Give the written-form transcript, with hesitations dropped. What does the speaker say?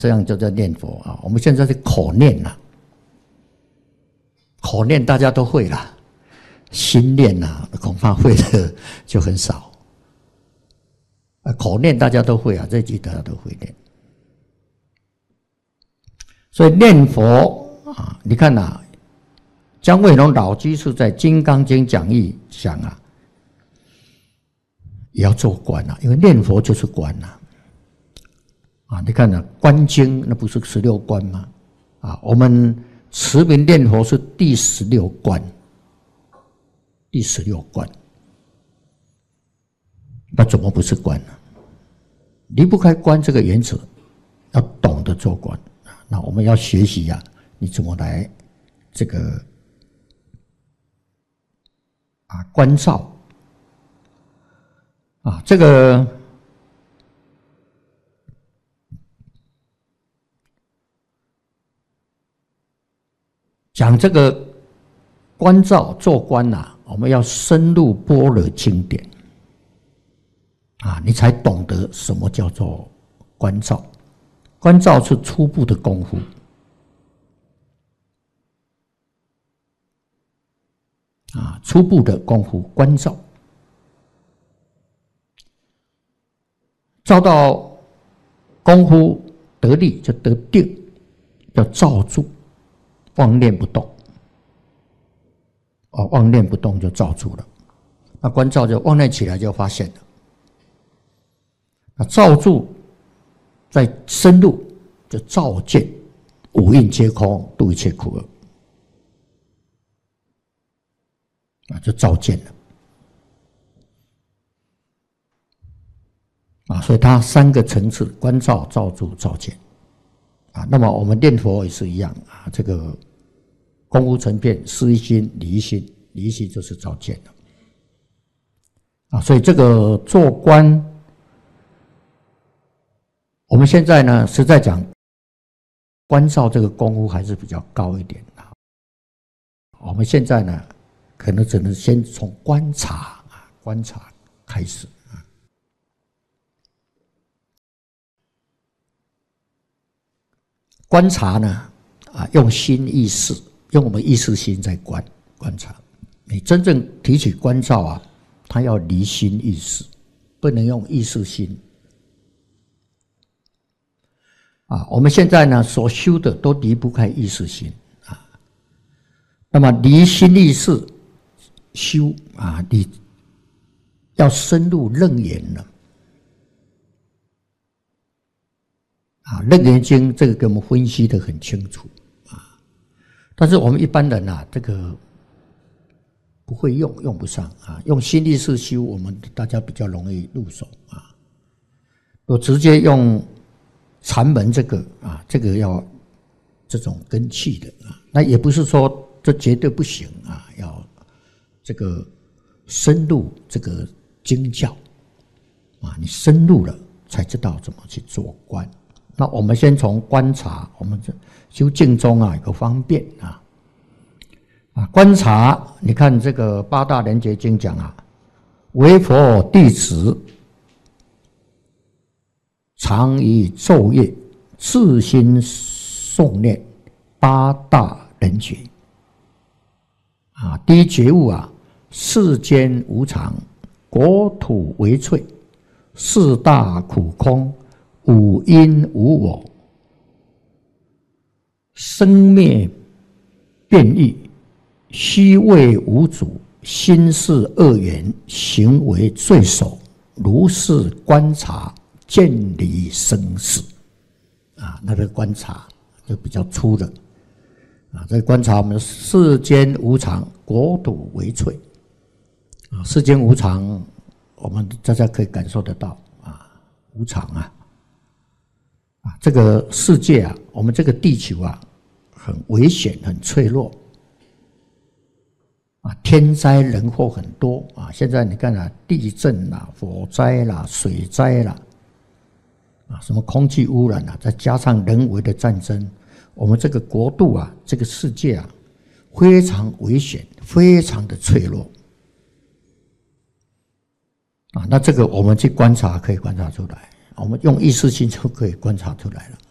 这样就叫念佛啊。我们现在是口念啊，口念大家都会啦，心念啊恐怕会的就很少。口念大家都会啊，这句大家都会念。所以念佛啊，你看啊，姜惠农老居士在《金刚经》讲义讲啊，也要做观啊，因为念佛就是观啊。啊，你看啊，观经那不是16观吗？啊，我们持名念佛是第16观，第16观，那怎么不是观呢？离不开观这个原则，要懂得做观。那我们要学习啊，你怎么来这个啊关照啊这个。讲这个观照做观啊，我们要深入般若经典啊，你才懂得什么叫做观照。观照是初步的功夫啊，初步的功夫观照，照到功夫得力就得定，要照住。妄念不动，哦，妄念不动就照住了。那观照就妄念起来就发现了。那照住再深入就照见五蕴皆空，度一切苦厄，啊，就照见了。啊，所以它3个层次：观照、照住、照见。啊，那么我们念佛也是一样啊，这个功夫成片，思一心、理一心，理一心就是照见了啊。所以这个做观，我们现在呢实在讲，观照这个功夫还是比较高一点啊。我们现在呢，可能只能先从观察开始。观察呢，啊，用心意识，用我们意识心在观察。你真正提起观照啊，它要离心意识，不能用意识心。啊，我们现在呢所修的都离不开意识心啊。那么离心意识修啊，你要深入楞严了。啊，《楞严经》这个给我们分析得很清楚啊，但是我们一般人啊，这个不会用不上啊。用心力式修，我们大家比较容易入手啊。我直接用禅门这个啊，这个要这种根器的啊，那也不是说这绝对不行啊，要这个深入这个经教啊，你深入了才知道怎么去做观。那我们先从观察，我们修净宗啊有个方便啊，观察，你看这个八大莲觉经讲啊，为佛弟子常以昼夜自心诵念八大莲觉啊，第一觉悟啊，世间无常，国土为脆，四大苦空。五因无我，生灭变异，虚位无主，心事恶缘，行为罪首，如是观察，见离生死啊，那个观察就比较粗的啊。这观察我们世间无常，国土为脆啊，世间无常，我们大家可以感受得到啊，无常啊。这个世界啊，我们这个地球啊，很危险，很脆弱啊，天灾人祸很多啊。现在你看啊，地震啦、火灾啦、水灾啦，啊，什么空气污染啊，再加上人为的战争，我们这个国度啊，这个世界啊，非常危险，非常的脆弱啊。那这个我们去观察，可以观察出来。我们用意识心就可以观察出来了。